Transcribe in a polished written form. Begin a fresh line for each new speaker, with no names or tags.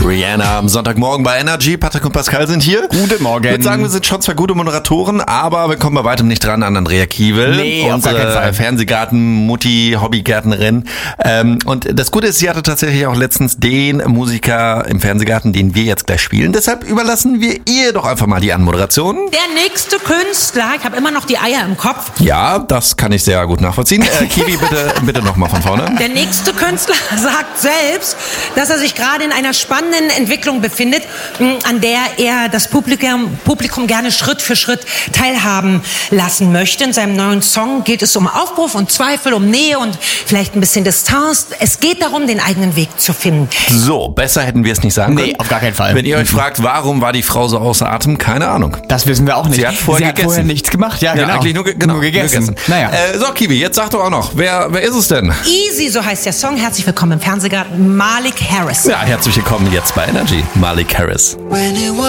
Rihanna am Sonntagmorgen bei Energy. Patrick und Pascal sind hier.
Guten Morgen.
Ich würde sagen, wir sind schon zwei gute Moderatoren, aber wir kommen bei weitem nicht dran an Andrea Kiewel.
Nee, auf gar keinen Fall.
Fernsehgarten-Mutti, Hobbygärtnerin. Und das Gute ist, sie hatte tatsächlich auch letztens den Musiker im Fernsehgarten, den wir jetzt gleich spielen. Deshalb überlassen wir ihr doch einfach mal die Anmoderation.
Der nächste Künstler, ich habe immer noch die Eier im Kopf.
Ja, das kann ich sehr gut nachvollziehen. Kiwi, bitte nochmal von vorne.
Der nächste Künstler sagt selbst, dass er sich gerade in einer spannenden Entwicklung befindet, an der er das Publikum gerne Schritt für Schritt teilhaben lassen möchte. In seinem neuen Song geht es um Aufbruch und Zweifel, um Nähe und vielleicht ein bisschen Distanz. Es geht darum, den eigenen Weg zu finden.
So, besser hätten wir es nicht sagen können.
Nee, auf gar keinen Fall.
Wenn ihr euch fragt, warum war die Frau so außer Atem, keine Ahnung.
Das wissen wir auch nicht.
Sie hat vorher
nichts gemacht. Ja, genau.
Eigentlich nur gegessen.
Naja.
So, Kiwi, jetzt sag doch auch noch, wer ist es denn?
Easy, so heißt der Song. Herzlich willkommen im Fernsehgarten, Malik Harris.
Ja, herzlich willkommen jetzt bei Energy, Malik Harris.
When it was